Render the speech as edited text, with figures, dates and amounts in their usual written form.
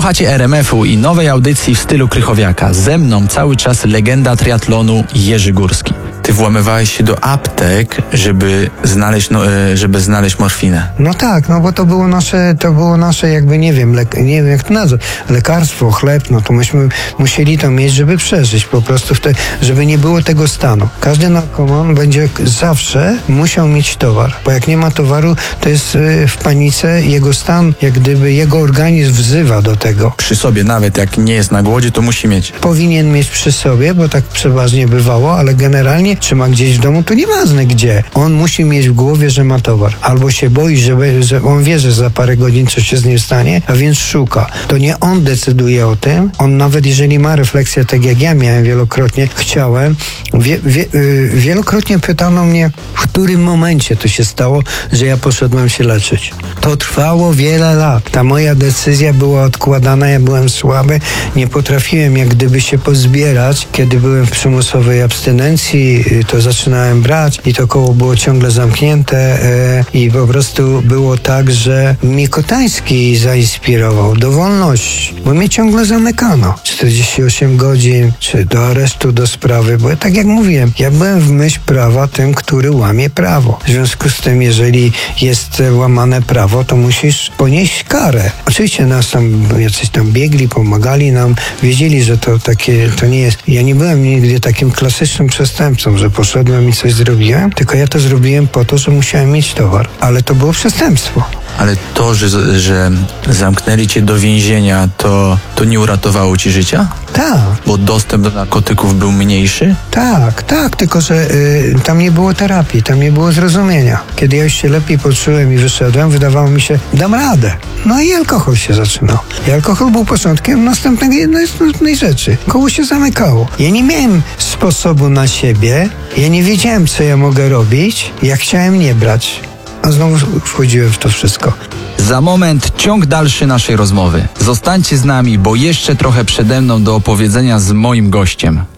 Słuchacie RMF-u i nowej audycji w stylu Krychowiaka. Ze mną cały czas legenda triatlonu Jerzy Górski. Ty włamywałeś się do aptek, żeby znaleźć morfinę. No tak, no bo to było nasze jakby, nie wiem jak to nazwać, lekarstwo, chleb, no to myśmy musieli to mieć, żeby przeżyć, po prostu żeby nie było tego stanu. Każdy narkoman będzie zawsze musiał mieć towar, bo jak nie ma towaru, to jest w panice, jego stan, jak gdyby jego organizm wzywa do tego. Przy sobie, nawet jak nie jest na głodzie, to musi mieć. Powinien mieć przy sobie, bo tak przeważnie bywało, ale generalnie czy ma gdzieś w domu, to nieważne gdzie. On musi mieć w głowie, że ma towar. Albo się boi, że on wie, że za parę godzin coś się z nim stanie, a więc szuka. To nie on decyduje o tym. On nawet jeżeli ma refleksję, tak jak ja miałem wielokrotnie, wielokrotnie pytano mnie, w którym momencie to się stało, że ja poszedłem się leczyć. To trwało wiele lat. Ta moja decyzja była odkładana, ja byłem słaby, nie potrafiłem jak gdyby się pozbierać. Kiedy byłem w przymusowej abstynencji, to zaczynałem brać i to koło było ciągle zamknięte i po prostu było tak, że mnie Kotański zainspirował do wolności, bo mnie ciągle zamykano. 48 godzin, czy do aresztu, do sprawy, bo tak jak mówiłem, ja byłem w myśl prawa tym, który łamie prawo. W związku z tym, jeżeli jest łamane prawo, to musisz ponieść karę. Oczywiście nas tam jacyś tam biegli, pomagali nam, wiedzieli, że to nie jest. Ja nie byłem nigdy takim klasycznym przestępcą, że poszedłem i coś zrobiłem, tylko ja to zrobiłem po to, że musiałem mieć towar. Ale to było przestępstwo. Ale to, że zamknęli cię do więzienia, to nie uratowało ci życia? Tak. Bo dostęp do narkotyków był mniejszy? Tak, tylko że tam nie było terapii, tam nie było zrozumienia. Kiedy ja już się lepiej poczułem i wyszedłem, wydawało mi się, dam radę. No i alkohol się zaczynał. I alkohol był początkiem następnej rzeczy. Koło się zamykało. Ja nie miałem sposobu na siebie, ja nie wiedziałem, co ja mogę robić, ja chciałem nie brać. A znowu wchodziłem w to wszystko. Za moment ciąg dalszy naszej rozmowy. Zostańcie z nami, bo jeszcze trochę przede mną do opowiedzenia z moim gościem.